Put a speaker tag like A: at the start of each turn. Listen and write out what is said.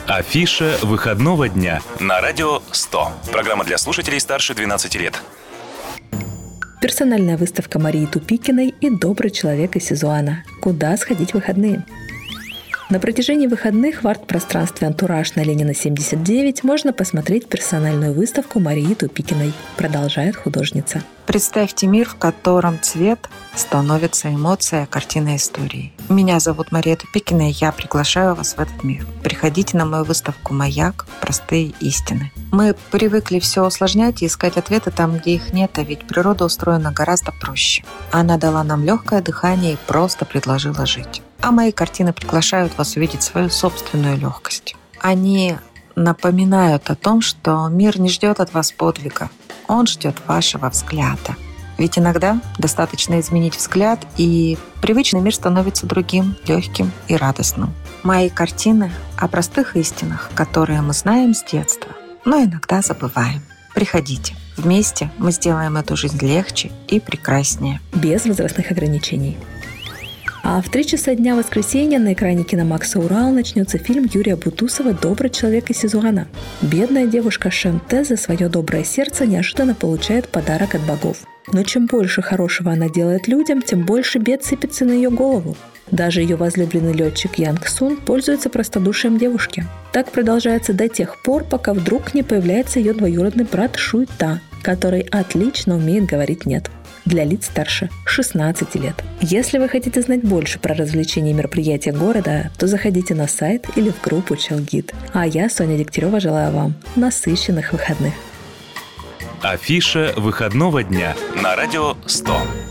A: Афиша выходного дня на радио 100. Программа для слушателей старше 12 лет.
B: Персональная выставка Марии Тупикиной и «Добрый человек» из Сизуана. Куда сходить в выходные? На протяжении выходных в арт-пространстве «Антураж» на Ленина, 79 можно посмотреть персональную выставку Марии Тупикиной, продолжает художница.
C: Представьте мир, в котором цвет становится эмоцией, а картина истории. Меня зовут Мария Тупикина, и я приглашаю вас в этот мир. Приходите на мою выставку «Маяк. Простые истины». Мы привыкли все усложнять и искать ответы там, где их нет, а ведь природа устроена гораздо проще. Она дала нам легкое дыхание и просто предложила жить. А мои картины приглашают вас увидеть свою собственную легкость. Они напоминают о том, что мир не ждет от вас подвига, он ждет вашего взгляда. Ведь иногда достаточно изменить взгляд, и привычный мир становится другим, легким и радостным. Мои картины о простых истинах, которые мы знаем с детства, но иногда забываем. Приходите. Вместе мы сделаем эту жизнь легче и прекраснее.
B: Без возрастных ограничений. А в 3 часа дня воскресенья на экране Киномакса «Урал» начнется фильм Юрия Бутусова «Добрый человек из Сизуана». Бедная девушка Шенте за свое доброе сердце неожиданно получает подарок от богов. Но чем больше хорошего она делает людям, тем больше бед сыпется на ее голову. Даже ее возлюбленный летчик Янг Сун пользуется простодушием девушки. Так продолжается до тех пор, пока вдруг не появляется ее двоюродный брат Шуй Та, который отлично умеет говорить «нет». Для лиц старше 16 лет. Если вы хотите знать больше про развлечения и мероприятия города, то заходите на сайт или в группу Челгид. А я, Соня Дегтярева, желаю вам насыщенных выходных.
A: Афиша выходного дня на радио 100.